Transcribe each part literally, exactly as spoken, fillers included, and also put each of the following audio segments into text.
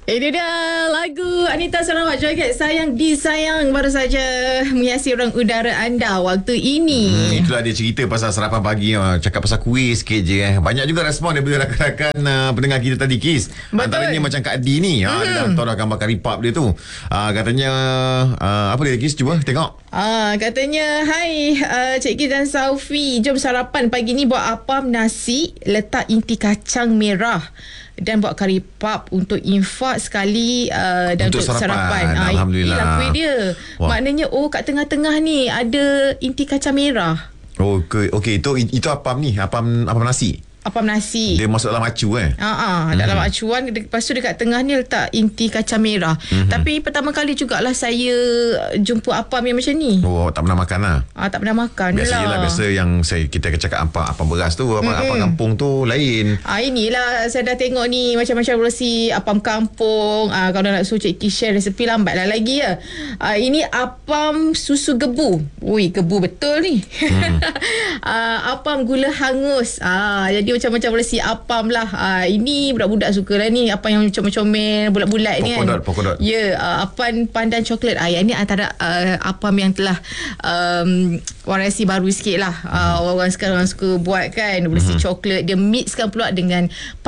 Ini dia lagu Anita Sarawak Joget Sayang Disayang baru saja menghiasi ruang udara anda waktu ini. Hmm, itulah dia cerita pasal sarapan pagi. Cakap pasal kuih sikit je eh. Banyak juga respon daripada rakan-rakan uh, pendengar kita tadi, Kis. Betul. Antaranya macam Kak Adi ni. Ha, dia dah hantar dah gambar kari pap dia tu. Uh, katanya uh, apa dia, Kis? Cuba tengok. Ah, katanya, hai uh, Cik Giz dan Saufi, jom sarapan pagi ni buat apam nasi, letak inti kacang merah dan buat kari pap untuk infak sekali uh, dan Untuk untuk, sarapan. sarapan. Ah, Alhamdulillah. inilah kuih dia. Wah. Maknanya oh kat tengah-tengah ni ada inti kacang merah. Oh, okey, okay, itu itu apam ni, apam apam nasi. Apam nasi. Dia masuk dalam acu eh. Ah, ah, dalam mm-hmm. acuan, lepas tu dekat tengah ni letak inti kacang merah. Mm-hmm. Tapi pertama kali jugalah saya jumpa apam yang macam ni. Oh, tak pernah makan lah. Ah, tak pernah makan. Biasanya lah, biasa yang saya kita cakap apa apam beras tu, apam, mm-hmm. apam kampung tu lain. Ah, inilah saya dah tengok ni macam-macam versi apam kampung. Ah, kalau nak suruh Cik Ki share resepi lambatlah lagi ya. Ah, ini apam susu gebu. Ui, gebu betul ni. Mm. ah, apam gula hangus. Ah, jadi macam-macam versi apam lah. Ah, ini budak-budak suka lah ni. Apa yang comel-comel, bulat-bulat ni kan. Polkadot. Ya, yeah, uh, apam pandan coklat. Ah, yang ni antara uh, apam yang telah um, variasi baru sikit lah. Uh, orang sekarang suka buat kan. Versi hmm. coklat. Dia mixkan pula dengan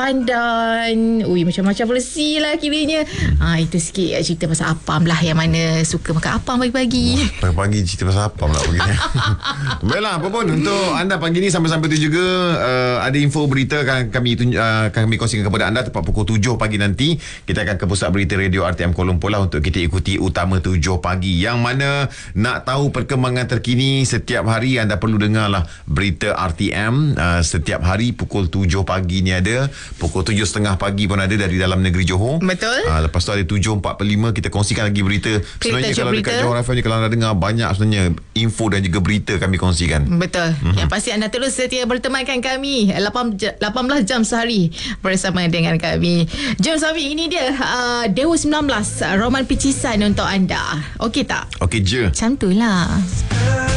pandan. Ui, macam-macam versi lah kiranya. Ah, itu sikit cerita pasal apam lah. Yang mana suka makan apam pagi-pagi. Wah, pagi-pagi cerita pasal apam lah pagi ni. Baiklah, apa pun untuk anda pagi ni sampai-sampai tu juga uh, ada info berita akan kami uh, kami kongsikan kepada anda tepat pukul tujuh pagi nanti. Kita akan ke pusat berita radio R T M Kuala Lumpur lah untuk kita ikuti utama tujuh pagi, yang mana nak tahu perkembangan terkini setiap hari anda perlu dengar lah berita R T M. Uh, setiap hari pukul tujuh pagi ni ada, pukul tujuh tiga puluh pagi pun ada dari dalam negeri Johor. Betul. Uh, lepas tu ada tujuh empat puluh lima kita kongsikan lagi berita. Sebenarnya kalau berita dekat Johor F M ni, kalau anda dengar banyak sebenarnya info dan juga berita kami kongsikan. Betul. Mm-hmm. Yang pasti anda terus setia bertemankan kami lapan belas jam sehari bersama dengan kami. Jom Safi, ini dia uh, Dewa sembilan belas, Roman Picisan untuk anda. Okey tak? Okey je. Macam tu lah.